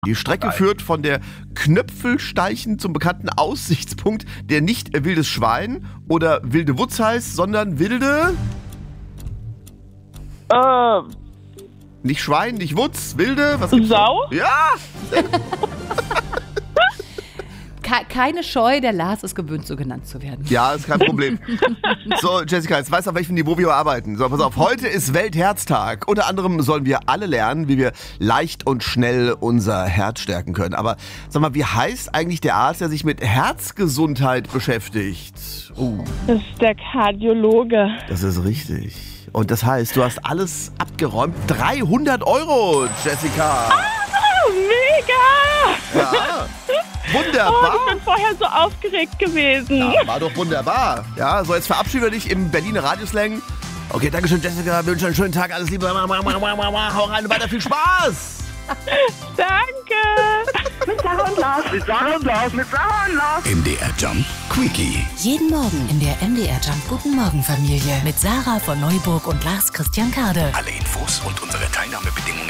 Die Strecke führt von der Knöpfelsteichen zum bekannten Aussichtspunkt, der nicht wildes Schwein oder wilde Wutz heißt, sondern wilde... Nicht Schwein, nicht Wutz, wilde... Was gibt's Sau? noch? Ja! Keine Scheu, der Lars ist gewöhnt, so genannt zu werden. Ja, ist kein Problem. So, Jessica, jetzt weißt du, auf welchem Niveau wir arbeiten. So, pass auf, heute ist Weltherztag. Unter anderem sollen wir alle lernen, wie wir leicht und schnell unser Herz stärken können. Aber sag mal, wie heißt eigentlich der Arzt, der sich mit Herzgesundheit beschäftigt? Das ist der Kardiologe. Das ist richtig. Und das heißt, du hast alles abgeräumt. 300 €, Jessica. Mega! Ja, wunderbar. Ich bin vorher so aufgeregt gewesen. Ja, war doch wunderbar. Ja, so jetzt verabschieden wir dich im Berliner Radioslang. Okay, danke schön, Jessica. Wir wünschen einen schönen Tag. Alles Liebe. Hau rein, weiter viel Spaß. Danke. Mit Sarah und Lars. MDR Jump Quickie. Jeden Morgen in der MDR Jump Guten Morgen Familie mit Sarah von Neuburg und Lars Christian Kade. Alle Infos und unsere Teilnahmebedingungen